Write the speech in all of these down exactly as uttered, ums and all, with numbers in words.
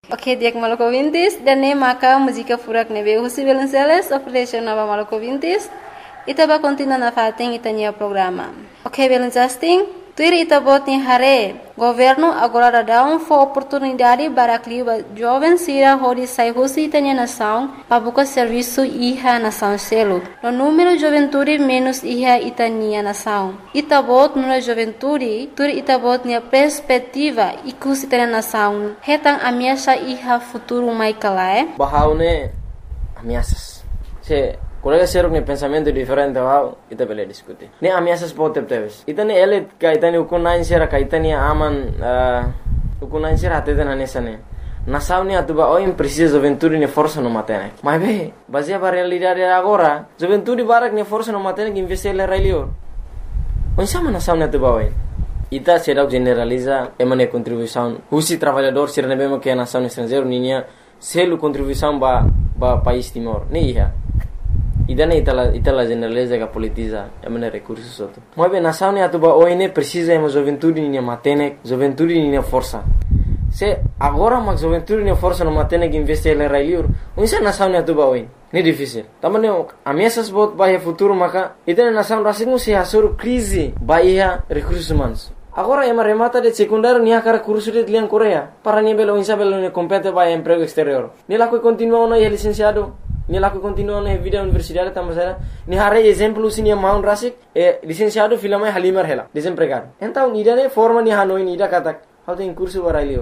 Ok, dia que maluco vintis, dan ne maka música furak nebe husi Belenceles, operation nova maluco vintis, itaba continua na fating itania programa. Ok, Belencasting, tuir itabot ni hare, governo agora dá um for oportunidade para clima jovem sira hodi sai husi itania nação, para buscar serviço iha nação selo. No número de juventude menos iha itania nação. Itabot no juventude, tuir itabot ni perspectiva ikus itania nação. Hetang ameaça iha futuro mai kalae. Bahaune ameaças. Se colega seruk ne pensamento diferente wow, ita bele diskuti. Ne ameaças pote teves. Ita ne ele kaitani ukunain sera kaitani aman uh, ukunain sera ateden anesane. Nação ne atuba oim precisa juventude ne força no matene. Mas be, baseia para realidade agora, juventude barak ne força no matene que investir le railio. Onsama nação ne atuba oim. Ita será generaliza emane contribuição. Husi trabalhador sera nebema que a nação estrangeiro ninia selo contribuição ba ba país Timor. Ne iha. Idana itala itala generaliza que politiza emane recursos outro. Mas bem, nação ne atuba oine precisa ema juventude ninia matene, juventude ninia força. Se agora mas juventude ninia força no matene que investir le railio, onsa nação ne atuba oine. Ne difícil. Tamane ameaças bot bahia futuro maka idana nação rasingu se hasur crise bahia recursos humanos. Agora ema remata de secundário nia cara curso de lian Coreia para ni belo insa belo ne compete bahia emprego exterior. Ni la que continua no é licenciado. Ni la que continua na vida universidade tamasera ni hare exemplo sinia maun rasik e licenciado filama halimar hela desempregado então idane forma ni hanoi ni ida katak how tem curso barailior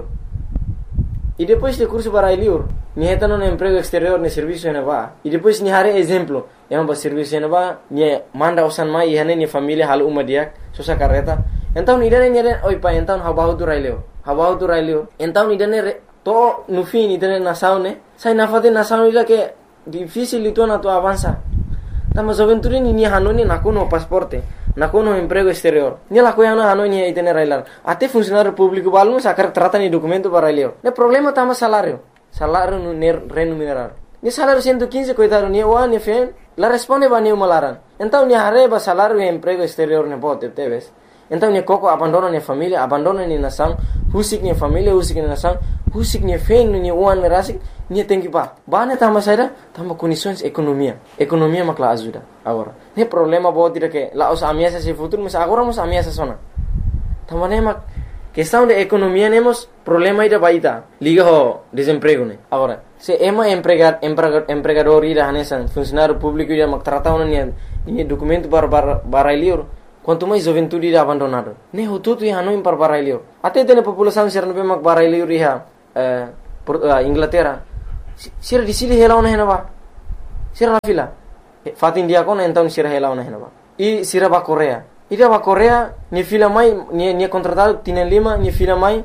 e depois de curso barailior ni hetano no emprego exterior ne serviço ne va e depois ni hare exemplo é um serviço ne va ni manda osan mai hane ni família hal uma dia sosa carreta então idane ni oi pa então how bahu tu railio how bahu tu railio então idane to no fim idane nação ne sai na fate nação ida que difícil itu na tu avança. Tama juventude ni ni hanoni nakuno pasporte, nakuno emprego exterior. Ni la coia na hanoni itene railar. Até funcionário público balmo sacar trata ni documento para railio. Ne problema tama salário. Salário no remunerar. Ni salário cento e quinze coitado ni wa ni fen, la responde ba ni malaran. Então ni arreba salário e emprego exterior ne bote teves. Então ni coco abandona ni família, abandona ni nação, husik ni família, husik ni nação, husik ni fen ni wan rasik. Ni tem que pá. Bane tama saída, tama condições economia. Economia makla ajuda agora. Ne problema bo tira que lá os ameaças se futuro, mas agora mos ameaças sona. Tama ne mak questão de economia nemos problema ida baita. Liga ho desemprego ne. Agora, se ema empregar empregador ida hanesan funcionário público ida mak trata una ni ni documento para para barailior. Quanto mais juventude ida abandonado. Ne ho tudo ia no para barailior. Até tem população ser no mak barailior ia eh Inglaterra. Sira di sini hela ona henaba. Sira la fila. Fat India kon então sira hela ona henaba. E sira ba Coreia. Ida ba Coreia ni fila mai ni ni contratado tienen lima ni fila mai.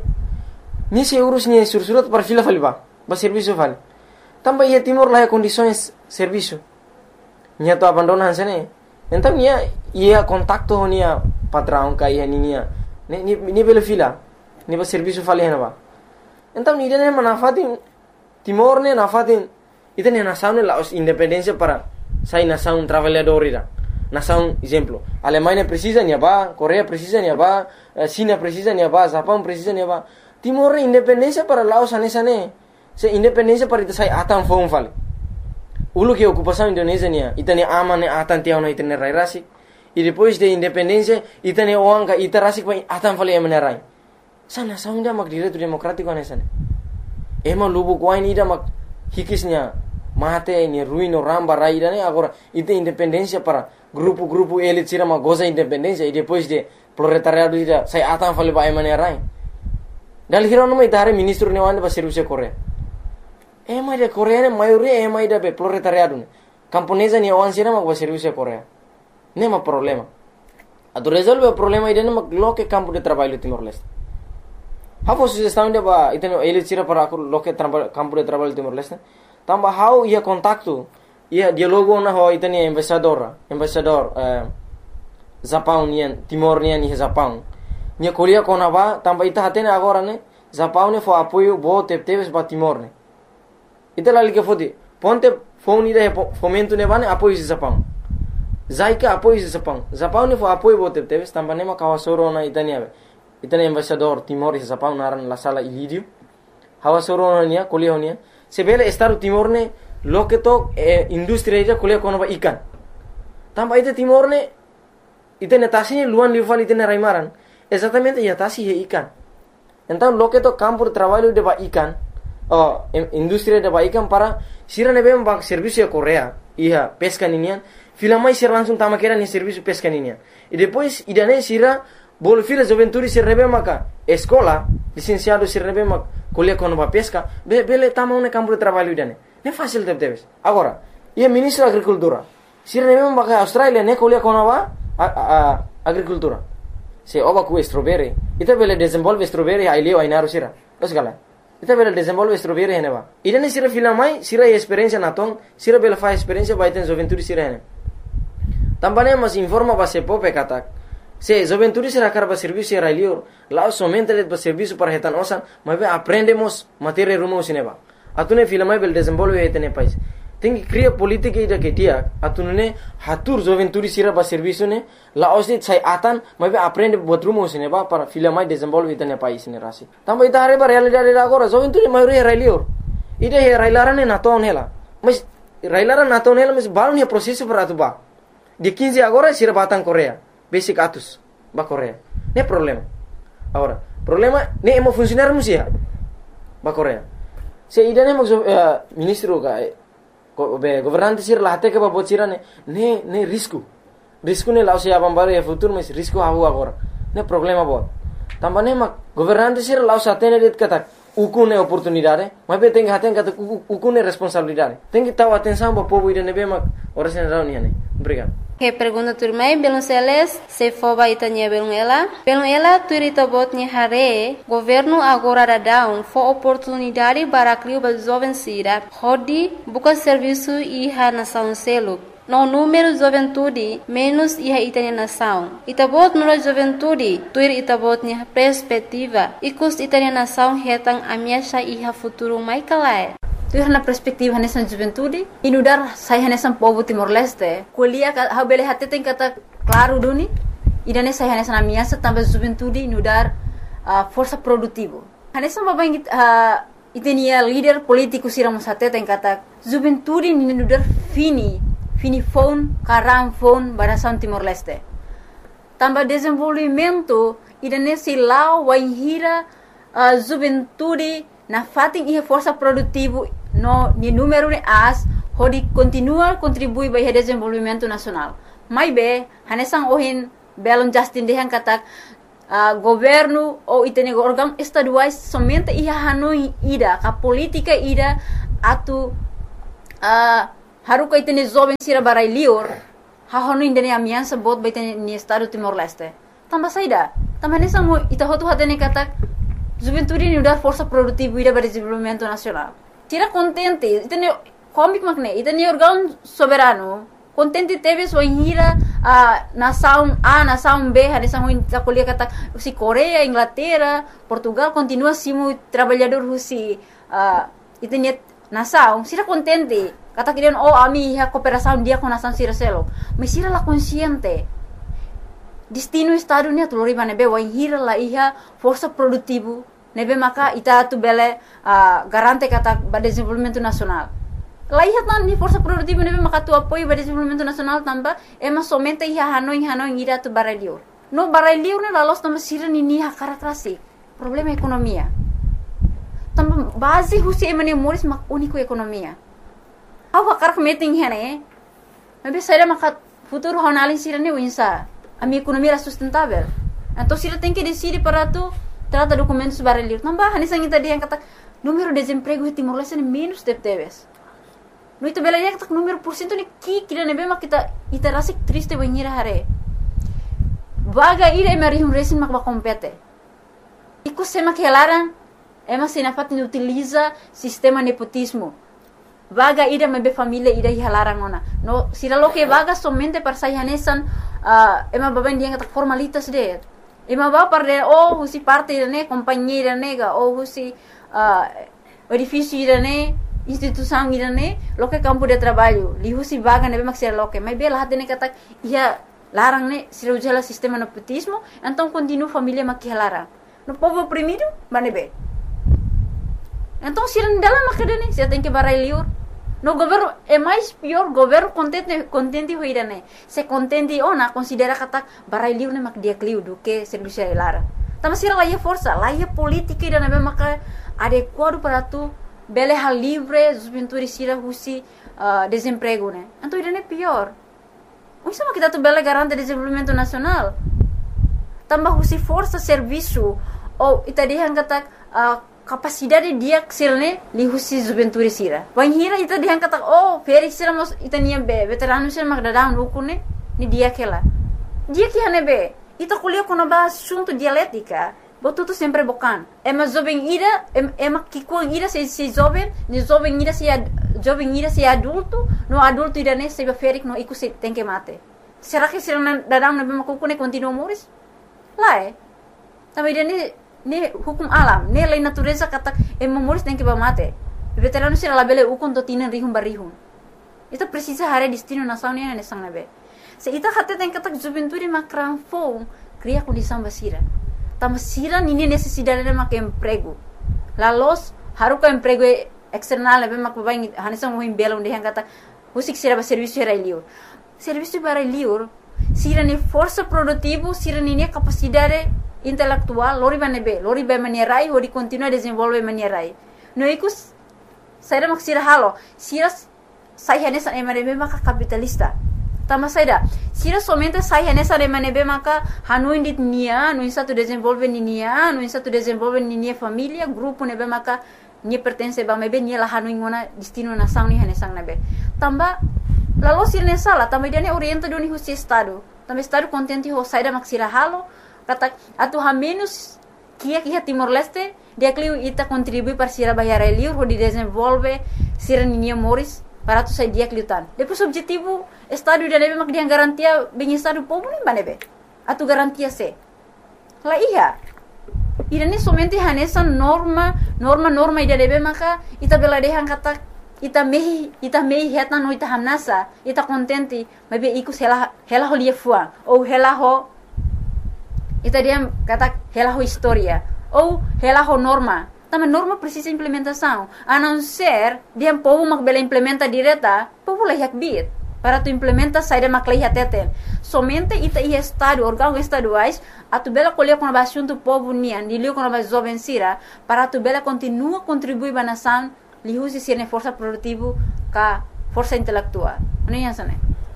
Ni se urus ni sursurat para fila faliba. Ba serviço fal. Tamba ia Timor la condições serviço. Ni to abandonan sene. Então ia ia contacto nia patrão ka ia ninia. Ni ni ni bela fila. Ni ba serviço fal henaba. Então ni dene manafatin Timor ne nafatin itene nação ne la independência para sai nação trabalhador ira. Nação exemplo, Alemanha precisa ni ba, Coreia precisa ni ba, China precisa ni ba, Japão precisa ni ba. Timor independência para Laos anesa ne. Se independência para ita sai atan fon fal. Ulu que ocupação Indonésia nia, itane ama ne atan tiao na itene rai rasi. E depois de independência itane oanga ita rasi pa atan fal emene rai. Sa nação ida mak direito democrático anesa ne. Ema lubu kuain ida mak hikisnya mate ni ruino ramba raida ne agora ite independência para grupo-grupo elit sira mak goza independência e depois de proletariado ida sai atan fale ba emane rai. Dal hirono mai dare ministro ne wande ba serviço Coreia. Ema de Coreia ne maioria ema ida be proletariado ne. Camponesa ni wan sira mak ba serviço Coreia. Nema problema. Ado resolve o problema ida ne mak loke campo de trabalho Timor-Leste. How sugestão de ba iteno elit sira para loke campo de trabalho Timor-Leste. Tamba how ia contacto ia dialogo na ho iteni embaixador, embaixador eh Japão nian Timor nian ni Japão. Nia kolia kona ba tamba ita hatene agora ne Japão ne fo apoio bo tepteves ba Timor ne. Ita la liga fodi ponte phone ida fomento ne bane apoio de Japão. Zaika apoio de Japão. Japão ne fo apoio bo tepteves tamba ne ma kawasoro na itania. Itani embaixador Timor e Japão naran la sala Ilídio. hawa soro nia kuliah nia sebele Estado Timor ne loke to eh, industri ija kuliah kono ba ikan tamba ite Timor ne ite netasi luan liuval ite raimaran exatamente ya tasi he ikan então loke to campo de trabalho de ba ikan oh industri de ba ikan para sira nebe ba serviço Korea iya pesca ninian filamai sira langsung tama kera ni serviço pesca ninian e depois idane sira bol fila juventude se rebe maka escola licenciado se rebe mak kuliah kono ba pesca be bele tama un campo de trabalho idane ne fácil de teves agora ia ministro agricultura sira rebe maka Australia ne kuliah kono ba agricultura se oba ku strawberry ita bele desenvolve strawberry ai leo ai naru sira os gala ita bele desenvolve strawberry hene ba idane sira filamai sira experiência naton sira bele fa experiência ba iten juventude sira hene tambane mas informa ba se pope katak se juventude será carba serviço era lior lá somente le serviço para retan osan mas aprendemos matéria rumo sineba atune filamai bel desenvolve etene país tem que criar política ida que dia atune hatur juventude será ba serviço ne lá osit sai atan mas aprende buat rumo sineba para filamai desenvolve etene país ne rasi tamba ita hare ba realidade agora juventude maioria era lior ida era ilarane naton hela mas railaran naton hela mas baru ni processo para atuba de quinze agora será batang Korea basic atus ba Korea ne problema agora problema ne emo funcionar musia ba Korea se idane mo uh, ministro ga go, be governante sir la hate ke ba bocira ne ne ne risco risco ne lausia bambaro e futuro mas risco havu agora ne problema bot tambane ma governante sir lausa tene det kata uku ne oportunidade mas be tem haten kata uku ne responsabilidade tem que taw atenção ba povo idane be ma orasen rauni ne obrigado. Que pergunta turmai belum seles se foba itanya belum ela belum ela turita botnya hare governo agora da down for oportunidade para criar ba jovem sira hodi buka serviço iha nação selo no número juventude menos iha itanya nação itabot no juventude tuir itabotnya perspectiva ikus itanya nação hetang amiasha iha futuro mai kalai tu na perspektiva nessa juventude inudar sai nessa povo Timor-Leste kuliah ha bele hate tem kata claro duni idane sai nessa na minha também juventude inudar uh, força produtivo nessa baba uh, itenia líder político siramos hate tem kata juventude inudar fini fini phone karam phone barasan Timor-Leste também desenvolvimento idane si lau waihira uh, juventude na fating ia força produtivo no ni número ne as hodi continua contribui para o desenvolvimento nacional mai be hanesang ohin belon justin dehan katak uh, governo ou itene órgão estaduais somente ia hanoi ida ka política ida atu uh, haruka itene jovem sira barai lior ha hanoi indene amiança bot baitene ni estado Timor-Leste tamba saida tamba hanesang mo ita hotu hatene katak juventude ni udar força produtiva ida para desenvolvimento nacional tira contente itene comic makne itene órgão soberano contente teve sua hira a nação A nação B hanesang ta kuliah kata si Korea Inglaterra Portugal continua simu trabalhador husi uh, itene nação sira contente kata kirian oh ami ha cooperação dia com nação sira selo mas sira la consciente destino estado ni atulori banebe wa hira la iha força produtivo nebe maka ita tu bele uh, garante kata ba desenvolvimento nacional la iha tan ni força produtivo nebe maka tu apoio ba desenvolvimento nacional tamba ema somente iha hanoi hanoi ira tu baralior no baralior ne la los tamba sira ni ni ha karakrasi problema ekonomia tamba base husi emane moris mak unico ekonomia awa karak meeting hene nebe saira maka futuro honalin sira ni winsa a minha economia era sustentável. Então, se ele tem que decidir para tu, trata documentos baralhos. Não vai, nessa gente dia kata número de desemprego em Timor-Leste é menos de teves. No itu bela dia kata número por cento ni ki kira nebe mak kita ita rasik triste banhira hare. Vaga ira mari um resin mak ba compete. Iku sema que laran, ema sinafat ni utiliza sistema nepotismo. Vaga ida mebe família ida hilarang ona. No, sira lo que vaga somente para sai hanesan uh, ema baban dia kata formalitas de. Ema ba par de oh husi parte ne companhia nega oh husi uh, edifício ne instituição ne lo que campo de trabalho. Li husi vaga nebe mak sira lo que. Mas bela hatene kata ia larang ne sira ujala sistema nepotismo, então continua família mak hilarang. No povo oprimido, manebe. Então, se não dela macadane, você tem que barai liur. No governo é mais pior, governo contente contente hoira né. Se contente ona considera kata barai liur né mak dia kliu do que serviço lara. Tama sira lá força, lá é política ida né maka adequado para tu bele hal livre, juventude sira husi uh, desemprego né. Então ida né pior. O sama kita tu bele garante desenvolvimento nacional. Tambah husi força serviço ou ita dia kata uh, capacidade dia sirne li husi juventude sira. Wan hira ita dia kata oh feri sira mos ita nia be veterano sira magdadang ukune ni dia kela. Dia que hane be ita kuliah kono ba assunto dialética. Botu tu sempre bocan. É mas jovem ira é mas que com ira se se jovem, ni jovem ira se jovem ira se adulto, no adulto ira ne se ferik no iku se tem que mate. Será que sira dadang na be makukune continua moris? Lá é. Também ira ne ne hukum alam, ne lei natureza kata e memoris tem que ba mate. Veterano sira labele ukon to tinan rihum barihum. Ita precisa hare destino nação ne ne sang nabe. Se ita hate tem kata juventude makran fo cria condição basira. Tama sira nini necessidade de mak emprego. La los haruka emprego external nabe mak babai hanesang mo himbela onde hang kata husik sira ba serviço era liur. Serviço para liur sira ni força produtivo, sira ni capacidade intelectual, lori banebe, lori ba manierai, ori continua desenvolve manierai. No ikus saira mak sira halo, sira sai hanesan emanebe maka capitalista. Tama saida, sira somente sai hanesa emanebe maka hanu indit nia, no insa tu desenvolve ni nia, no insa tu desenvolve ni nia família, grupo nebe maka ni pertence ba mebe ni la hanu ingona destino nação ni hanesang nebe. Tamba lalu sira ne sala, tamba dia ne orienta do ni husi estado. Tamba estado contente ho saida mak sira halo. Kata atu ha menos kia kia Timor Leste dia kliu ita contribui para sira bayar liur ho di desenvolve sira ninia moris para tu sai dia kliutan. Depois objetivo estado dia nebe mak dia garantia bem estado povo nem banebe. Atu garantia se. La iya. Ida ni somente hanesa norma norma norma ida nebe maka ita bela dehan kata ita mehi ita mehi heta no ita hamnasa ita contente mebe ikus hela hela ho lia fuang ou hela ho ita dia kata hela ho historia ou hela ho norma. Tama norma precisa implementação. A não ser dia povo mak bela implementa direta, povo lah yak bit. Para tu implementa saída mak lah teten. Somente ita i estado órgão estaduais a tu bela colher com a assunto povo nian, dilio com a jovem sira, para tu bela continua contribuir ba nação, li usi sirne força produtivo ka força intelectual. Não é assim, né?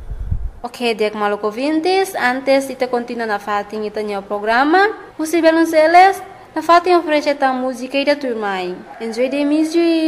Ok, dek maluco ouvintes, antes de continuar na fatin ita o programa, o Sibelun Celeste, na fatin oferece a música e da turma. Enjoy the music!